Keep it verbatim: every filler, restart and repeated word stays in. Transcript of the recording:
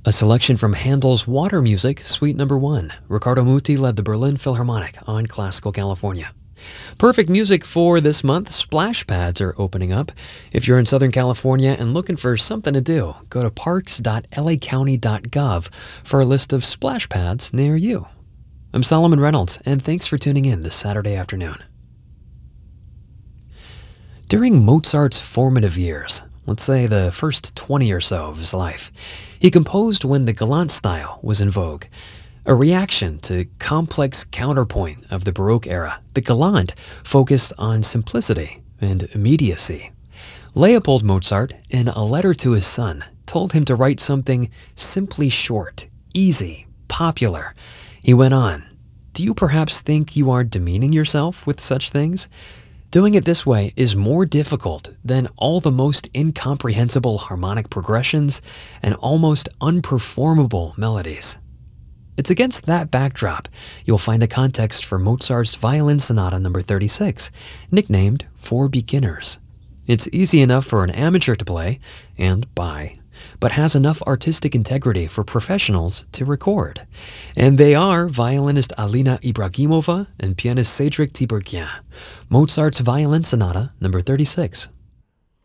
A selection from Handel's Water Music, Suite Number one. Riccardo Muti led the Berlin Philharmonic on Classical California. Perfect music for this month. Splash pads are opening up. If you're in Southern California and looking for something to do, go to parks dot l a county dot gov for a list of splash pads near you. I'm Solomon Reynolds, and thanks for tuning in this Saturday afternoon. During Mozart's formative years, let's say the first twenty or so of his life, he composed when the Galant style was in vogue. A reaction to complex counterpoint of the Baroque era, the Galant focused on simplicity and immediacy. Leopold Mozart, in a letter to his son, told him to write something simply short, easy, popular. He went on, "Do you perhaps think you are demeaning yourself with such things? Doing it this way is more difficult than all the most incomprehensible harmonic progressions and almost unperformable melodies." It's against that backdrop you'll find the context for Mozart's Violin Sonata number thirty-six, nicknamed For Beginners. It's easy enough for an amateur to play and buy, but has enough artistic integrity for professionals to record. And they are violinist Alina Ibragimova and pianist Cedric Tiberghien. Mozart's Violin Sonata number thirty-six.